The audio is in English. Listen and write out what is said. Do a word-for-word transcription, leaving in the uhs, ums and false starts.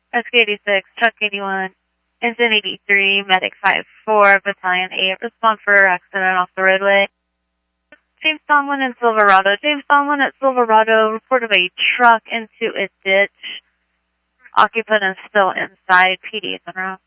Rescue eighty-six, Truck eighty-one, Engine eighty-three, Medic five four, Battalion eight, respond for accident off the roadway. James Tomlin in Silverado. James Tomlin at Silverado reported a truck into a ditch. Occupant is still inside. P D is en route.